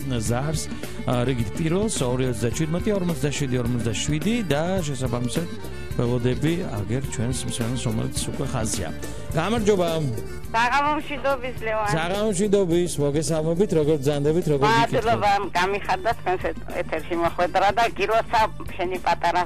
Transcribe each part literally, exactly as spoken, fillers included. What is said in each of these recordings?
ზარს რიგით პირველს ორი ოცდაშვიდი ორმოცდაშვიდი ორმოცდაშვიდი და შესაბამისად ველოდები აგერ ჩვენს მსმენელს რომელიც უკვე ხაზია. გამარჯობა. საღამომშვიდობის ლევან. საღამომშვიდობის, მოგესალმებით, როგორ ბრძანდებით, როგორ გიქით. მადლობა, გამიხარდა თქვენს ეთერში მოხვედრა და გიროცა შენი პატარა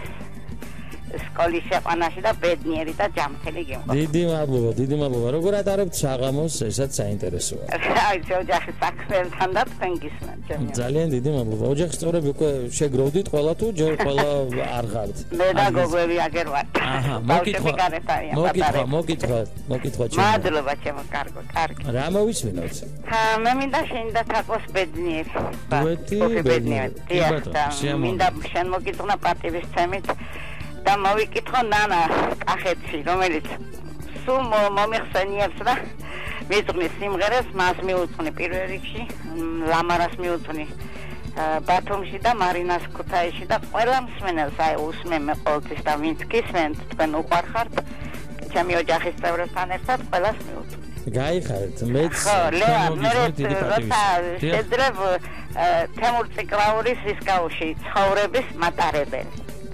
სკოლის შეყვანაში და ბედნიერი და ჯანმრთელი გემყვა. დიდი მადლობა, დიდი მადლობა. როგორ ატარებთ საღამოს, ესაც საინტერესოა. აი, ოჯახის საქმესთან და თქვენ გისმენთ ჩემი. ძალიან დიდი მადლობა. ოჯახის წევრები უკვე შეგროვდით ყველა თუ ჯერ ყველა არ ხართ? მე და გოგოები აგერ ვარ. აჰა, მოკითხვა. მოკითხვა, მოკითხვა, მოკითხვა ჩემო. მადლობა ჩემო, კარგო, კარგი. რა მოვისმინოთ? ხა, მე მინდა შენ და თაკოს ბედნიერი. დუეტი ბედნიერი. მინდა შენ მოგიწონა პატივის ცემით. და მოვიკითხო ნანა კახეთში, რომელიც სულ მომიხსენიებს და მიწვნის სიმღერას მას მიუძღვნი პირველ რიგში, ლამარას მიუძღვნი ბათუმში და მარინას ქუთაისში და ყველა მსმენელს აი უსმენ მე ყოველთვის და ვინც გისმენთ თქვენ უყვარხართ ჩემი ოჯახის წევრებთან ერთად ყველას მიუძღვნი. გაიხარეთ მეც ხო, ლევან, მე როცა შეძრებ თემურ ციკლაურის ვისკაუში ცხოვრების მატარებელი.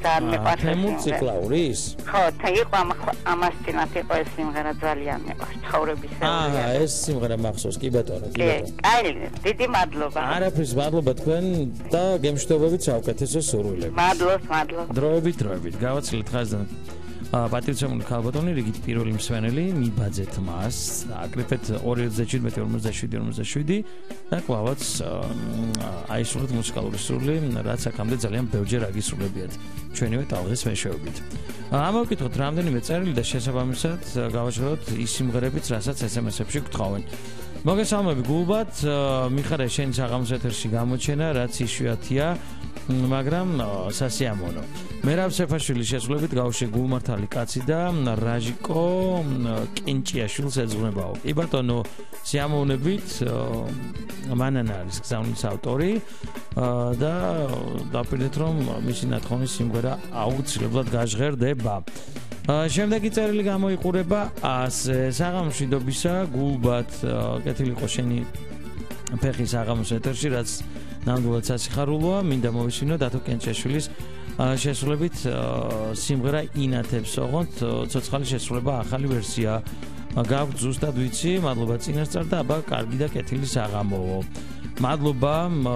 თემურ ციკლაურის? ხო, იყო ამას წინათ იყო ეს სიმღერა ძალიან მეყვარს, ცხოვრების სეულია. აა, ეს სიმღერა მახსოვს, კი ბატონო, კი ბატონო. კაი, დიდი მადლობა. არაფრის მადლობა თქვენ და გემშვიდობებით საუკეთესო სურვილები. მადლობს, მადლობს. დროებით, დროებით. გავაცილეთ ხაზთან. პატივცემული ქალბატონი რიგით პირველი მსმენელი მიბაძეთ მას აკრიფეთ ორი ოცდაშვიდი ორმოცდაშვიდი ორმოცდაშვიდი და კლავაც აისურვეთ მუსიკალური სურვილი რაც აქამდე ძალიან ბევრჯერ აგისრულებიათ ჩვენივე ტალღის მეშვეობით. ამოვკითხოთ რამდენიმე წერილი და შესაბამისად გავაჟღეროთ ის სიმღერებიც რასაც ეს ემ ეს-ებში გთხოვენ. მოგესალმები გულბათ, მიხარია შენი საღამოს ეთერში გამოჩენა, რაც იშვიათია, მაგრამ სასიამოვნო. მერაბ სეფაშვილის შესრულებით გავუშვი გულმართალი კაცი და რაჟიკო კინჭიაშვილს ეძღვნებაო. კი ბატონო, სიამოვნებით, მანანა არის გზავნის ავტორი და დაპირდეთ რომ მისი ნათხოვნის სიმღერა აუცილებლად გაჟღერდება. შემდეგი წერილი გამოიყურება ასე საღამომშვიდობისა გულბათ კეთილი იყო შენი ფეხი საღამოს ეთერში რაც ნამდვილად სასიხარულოა მინდა მოვისმინო დათო კენჭაშვილის შესრულებით სიმღერა ინათებს ოღონდ ცოცხალი შესრულება ახალი ვერსია გაქვთ ზუსტად ვიცი მადლობა წინასწარ და აბა კარგი და კეთილი საღამოო მადლობა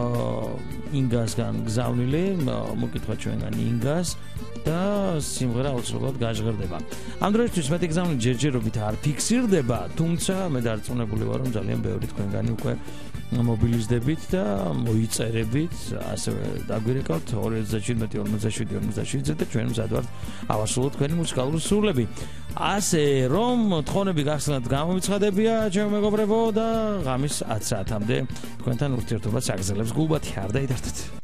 ინგასგან გზავნილი მოკითხვა ჩვენგან ინგას და სიმღერა აუცილებლად გაჟღერდება. ამ დროისთვის მეტი გზავნილი ჯერჯერობით არ ფიქსირდება, თუმცა მე დარწმუნებული ვარ, რომ ძალიან ბევრი თქვენგანი უკვე მობილიზდებით და მოიწერებით, ასევე დაგვირეკავთ ორი ოცდაშვიდი ორმოცდაშვიდი ორმოცდაშვიდი და ჩვენ მზად ვართ ავასრულოთ თქვენი მუსიკალური სურვილები. ასე რომ თხოვნები გახსნათ გამომიცხადებია, ჩემო მეგობრებო და ღამის ათ საათამდე თქვენთან ურთიერთობას აგრძელებს გულბათი არ დაიდარდეთ.